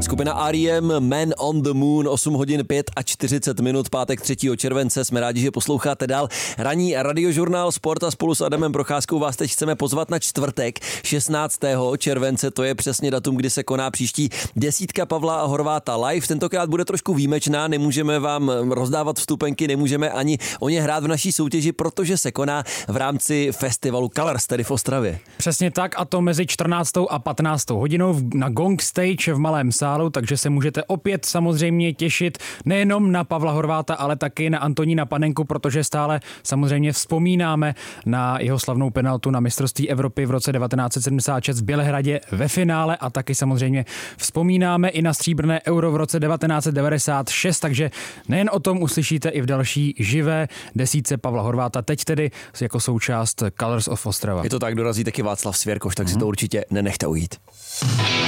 Skupina R.E.M. Man on the Moon, 8 hodin 45 minut, pátek 3. července. Jsme rádi, že posloucháte dál ranní radiožurnál Sport a spolu s Adamem Procházkou vás teď chceme pozvat na čtvrtek 16. července. To je přesně datum, kdy se koná příští desítka Pavla Horváta live. Tentokrát bude trošku výjimečná, nemůžeme vám rozdávat vstupenky, nemůžeme ani o ně hrát v naší soutěži, protože se koná v rámci festivalu Colors tady v Ostravě. Přesně tak, a to mezi 14. a 15. hodinou na Gong Stage v Malém sálu, takže se můžete opět samozřejmě těšit nejenom na Pavla Horváta, ale taky na Antonína Panenku, protože stále samozřejmě vzpomínáme na jeho slavnou penaltu na mistrovství Evropy v roce 1976 v Bělehradě ve finále a taky samozřejmě vzpomínáme i na stříbrné Euro v roce 1996, takže nejen o tom uslyšíte i v další živé desítce Pavla Horváta, teď tedy jako součást Colors of Ostrava. Je to tak, dorazí taky Václav Svěrkoš, tak si to určitě nenechte ujít.